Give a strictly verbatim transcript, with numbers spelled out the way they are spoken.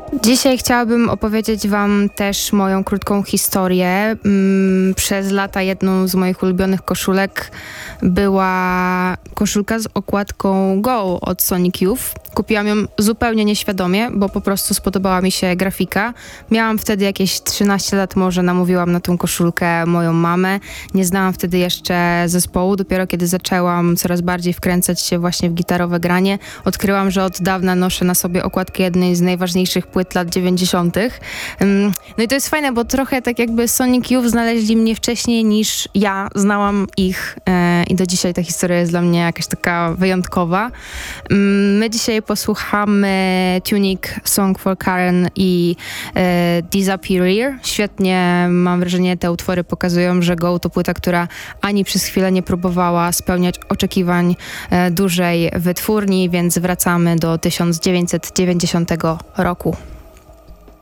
Dzisiaj chciałabym opowiedzieć wam też moją krótką historię. Mm, Przez lata jedną z moich ulubionych koszulek była koszulka z okładką Go od Sonic Youth. Kupiłam ją zupełnie nieświadomie, bo po prostu spodobała mi się grafika. Miałam wtedy jakieś trzynaście lat może, namówiłam na tą koszulkę moją mamę. Nie znałam wtedy jeszcze zespołu. Dopiero kiedy zaczęłam coraz bardziej wkręcać się właśnie w gitarowe granie, odkryłam, że od dawna noszę na sobie okładkę jednej z najważniejszych płyt lat dziewięćdziesiątych. No i to jest fajne, bo trochę tak jakby Sonic Youth znaleźli mnie wcześniej niż ja znałam ich e, i do dzisiaj ta historia jest dla mnie jakaś taka wyjątkowa. My dzisiaj posłuchamy Tunic, Song for Karen i e, Disappear. Świetnie, mam wrażenie, te utwory pokazują, że Go to płyta, która ani przez chwilę nie próbowała spełniać oczekiwań e, dużej wytwórni, więc wracamy do tysiąc dziewięćset dziewięćdziesiątego roku.